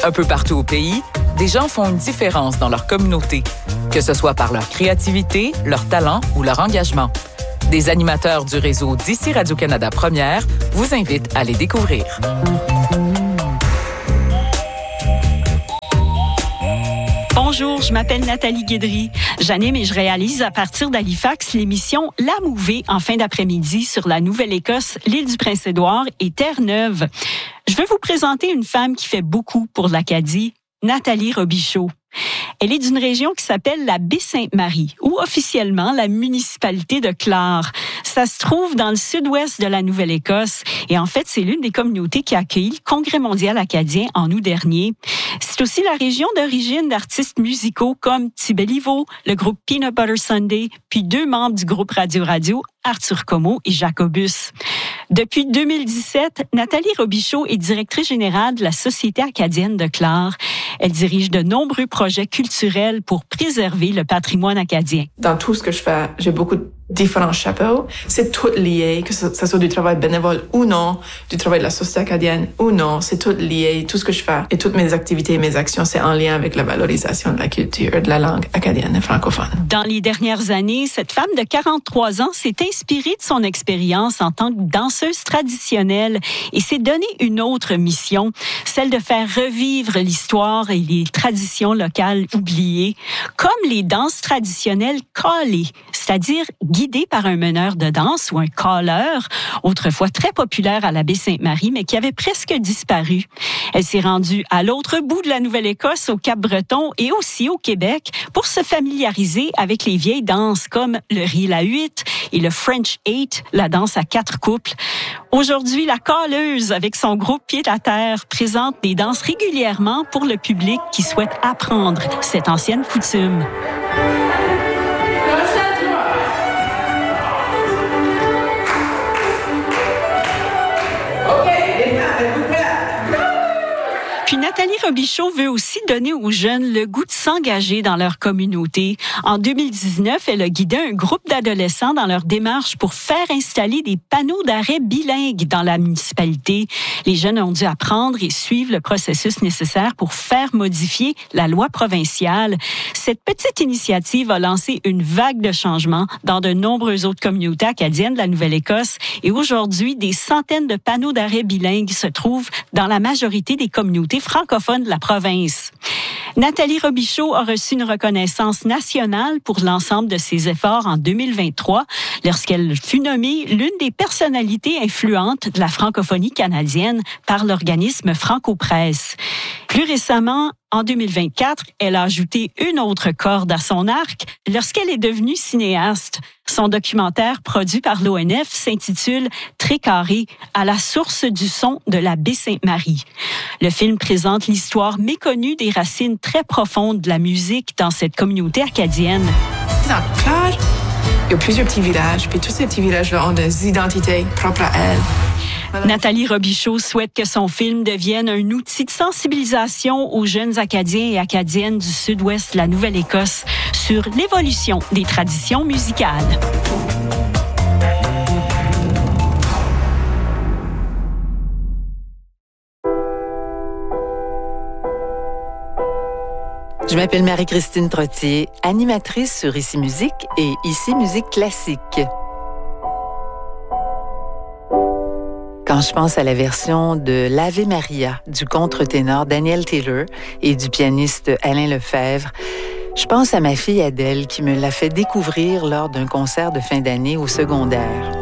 Un peu partout au pays, des gens font une différence dans leur communauté, que ce soit par leur créativité, leur talent ou leur engagement. Des animateurs du réseau d'ici Radio-Canada Première vous invitent à les découvrir. Bonjour, je m'appelle Nathalie Guédry. J'anime et je réalise à partir d'Halifax l'émission La Mouvée en fin d'après-midi sur la Nouvelle-Écosse, l'île du Prince-Édouard et Terre-Neuve. Je veux vous présenter une femme qui fait beaucoup pour l'Acadie, Nathalie Robichaud. Elle est d'une région qui s'appelle la Baie-Sainte-Marie, ou officiellement la municipalité de Clare. Ça se trouve dans le sud-ouest de la Nouvelle-Écosse et en fait, c'est l'une des communautés qui a accueilli le Congrès mondial acadien en août dernier. C'est aussi la région d'origine d'artistes musicaux comme Tibelivo, le groupe Peanut Butter Sunday, puis 2 membres du groupe Radio, Arthur Como et Jacobus. Depuis 2017, Nathalie Robichaud est directrice générale de la Société acadienne de Clare. Elle dirige de nombreux projets culturels pour préserver le patrimoine acadien. Dans tout ce que je fais, j'ai beaucoup de différents chapeaux. C'est tout lié, que ce soit du travail bénévole ou non, du travail de la Société acadienne ou non. C'est tout lié. Tout ce que je fais et toutes mes activités et mes actions, c'est en lien avec la valorisation de la culture, de la langue acadienne et francophone. Dans les dernières années, cette femme de 43 ans s'est inspirée de son expérience en tant que danseuse traditionnelle et s'est donné une autre mission, celle de faire revivre l'histoire et les traditions locales oubliées, comme les danses traditionnelles calées, c'est-à-dire guidées par un meneur de danse ou un calleur, autrefois très populaire à la Baie-Sainte-Marie, mais qui avait presque disparu. Elle s'est rendue à l'autre bout de la Nouvelle-Écosse, au Cap-Breton et aussi au Québec, pour se familiariser avec les vieilles danses comme le riz la huit et le French 8, la danse à 4 couples. Aujourd'hui, la calleuse, avec son groupe Pied à Terre, présente des danses régulièrement pour le public qui souhaite apprendre cette ancienne coutume. Puis Nathalie Robichaud veut aussi donner aux jeunes le goût de s'engager dans leur communauté. En 2019, elle a guidé un groupe d'adolescents dans leur démarche pour faire installer des panneaux d'arrêt bilingues dans la municipalité. Les jeunes ont dû apprendre et suivre le processus nécessaire pour faire modifier la loi provinciale. Cette petite initiative a lancé une vague de changements dans de nombreuses autres communautés acadiennes de la Nouvelle-Écosse. Et aujourd'hui, des centaines de panneaux d'arrêt bilingues se trouvent dans la majorité des communautés francophones de la province. Nathalie Robichaud a reçu une reconnaissance nationale pour l'ensemble de ses efforts en 2023, lorsqu'elle fut nommée l'une des personnalités influentes de la francophonie canadienne par l'organisme Franco-Presse. Plus récemment, en 2024, elle a ajouté une autre corde à son arc lorsqu'elle est devenue cinéaste. Son documentaire produit par l'ONF s'intitule « Très carré, à la source du son de la Baie-Sainte-Marie ». Le film présente l'histoire méconnue des racines très profondes de la musique dans cette communauté acadienne. Dans Clare, il y a plusieurs petits villages, puis tous ces petits villages-là ont des identités propres à elles. Nathalie Robichaud souhaite que son film devienne un outil de sensibilisation aux jeunes Acadiens et Acadiennes du sud-ouest de la Nouvelle-Écosse sur l'évolution des traditions musicales. Je m'appelle Marie-Christine Trottier, animatrice sur Ici Musique et Ici Musique Classique. Quand je pense à la version de l'Ave Maria du contre-ténor Daniel Taylor et du pianiste Alain Lefebvre, je pense à ma fille Adèle qui me l'a fait découvrir lors d'un concert de fin d'année au secondaire.